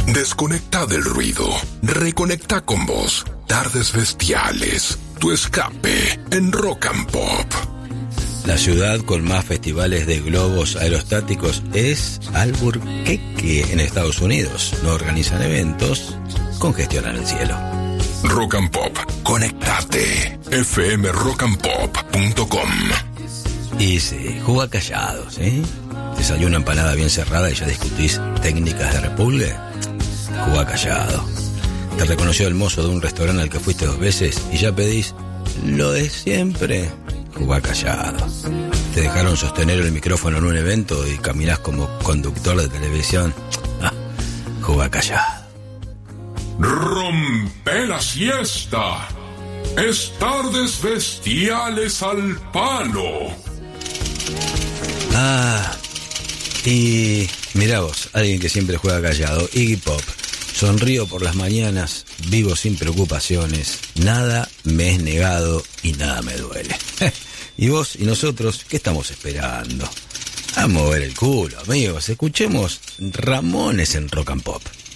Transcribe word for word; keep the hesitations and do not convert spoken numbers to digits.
Desconecta del ruido. Reconecta con vos. Tardes Bestiales. Tu escape en Rock and Pop. La ciudad con más festivales de globos aerostáticos es Albuquerque, en Estados Unidos. No organizan eventos, congestionan el cielo. Rock and Pop. Conectate. f m rock and pop punto com. Y sí, juga callados, ¿eh? Te salió una empanada bien cerrada y ya discutís técnicas de repulgue. Juga callado. Te reconoció el mozo de un restaurante al que fuiste dos veces y ya pedís lo de siempre. Juga callado. Te dejaron sostener el micrófono en un evento y caminás como conductor de televisión. Ah, juga callado. Rompe la siesta. Es Tardes Bestiales al palo. Ah, y mirá vos, alguien que siempre juega callado, Iggy Pop. Sonrío por las mañanas, vivo sin preocupaciones, nada me es negado y nada me duele. Y vos y nosotros, ¿qué estamos esperando? A mover el culo, amigos, escuchemos Ramones en Rock and Pop.